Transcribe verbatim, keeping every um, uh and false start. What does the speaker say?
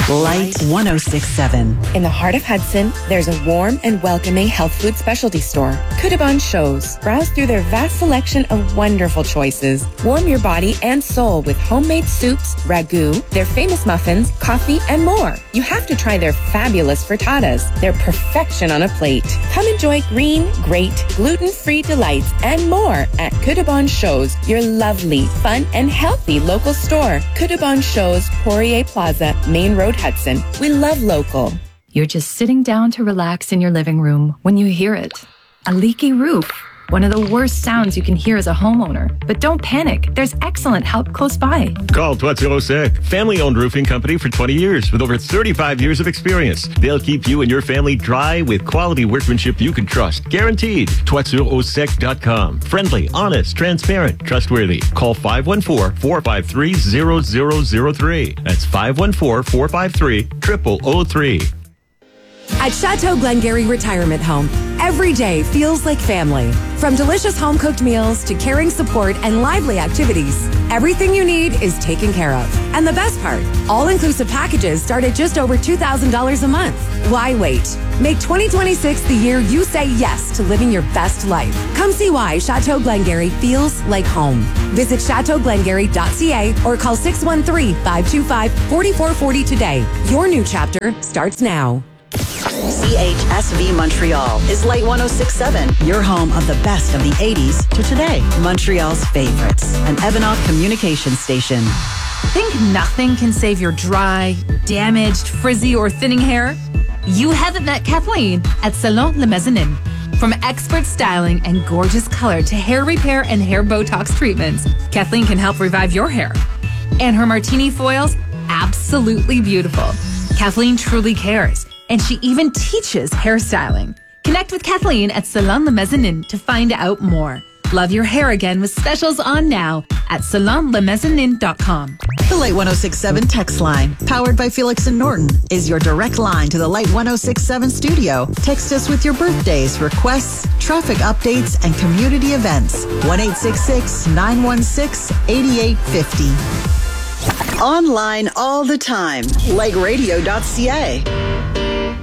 Light one oh six point seven. In the heart of Hudson, there's a warm and welcoming health food specialty store, Kudabon Shows. Browse through their vast selection of wonderful choices. Warm your body and soul with homemade soups, ragu, their famous muffins, coffee, and more. You have to try their fabulous frittatas. They're perfection on a plate. Come enjoy green, great, gluten-free delights and more at Kudabon Shows, your lovely, fun, and healthy local store. Kudabon Shows, Poirier Plaza, Main Road, Hudson. We love local. You're just sitting down to relax in your living room when you hear it. A leaky roof. One of the worst sounds you can hear as a homeowner. But don't panic. There's excellent help close by. Call Toiture Au Sec, family-owned roofing company for twenty years with over thirty-five years of experience. They'll keep you and your family dry with quality workmanship you can trust. Guaranteed. toiture au sec dot com. Friendly, honest, transparent, trustworthy. Call five one four, four five three, zero zero zero three. That's five one four, four five three, zero zero zero three. At Chateau Glengarry Retirement Home, every day feels like family. From delicious home-cooked meals to caring support and lively activities, everything you need is taken care of. And the best part, all-inclusive packages start at just over two thousand dollars a month. Why wait? Make twenty twenty-six the year you say yes to living your best life. Come see why Chateau Glengarry feels like home. Visit chateau glengarry dot c a or call six one three, five two five, four four four zero today. Your new chapter starts now. C H S V Montreal is Light one oh six point seven, your home of the best of the eighties to today. Montreal's favorites, an Evanov communication station. Think nothing can save your dry, damaged, frizzy, or thinning hair? You haven't met Kathleen at Salon Le Mezzanine. From expert styling and gorgeous color to hair repair and hair Botox treatments, Kathleen can help revive your hair. And her martini foils, absolutely beautiful. Kathleen truly cares. And she even teaches hairstyling. Connect with Kathleen at Salon Le Mezzanine to find out more. Love your hair again with specials on now at salon le mezzanine dot com. The Light one oh six point seven text line, powered by Felix and Norton, is your direct line to the Light one oh six point seven studio. Text us with your birthdays, requests, traffic updates, and community events. one eight six six, nine one six, eight eight five zero. Online all the time. light radio dot c a.